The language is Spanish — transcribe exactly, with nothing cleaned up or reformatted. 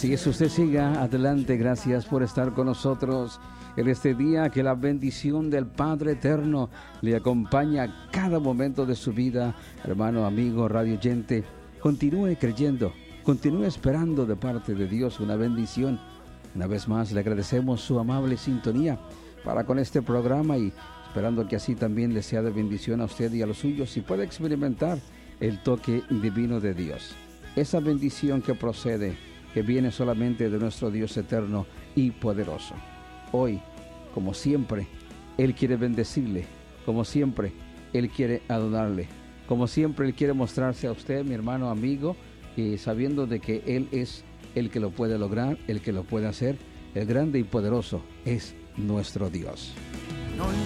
Así es, usted siga adelante. Gracias por estar con nosotros en este día. Que la bendición del Padre Eterno le acompaña cada momento de su vida. Hermano, amigo, radio oyente, continúe creyendo, continúe esperando de parte de Dios una bendición. Una vez más le agradecemos su amable sintonía para con este programa y esperando que así también le sea de bendición a usted y a los suyos y pueda experimentar el toque divino de Dios. Esa bendición que procede, que viene solamente de nuestro Dios eterno y poderoso. Hoy, como siempre, Él quiere bendecirle, como siempre, Él quiere adorarle, como siempre, Él quiere mostrarse a usted, mi hermano, amigo, y sabiendo de que Él es el que lo puede lograr, el que lo puede hacer, el grande y poderoso es nuestro Dios. No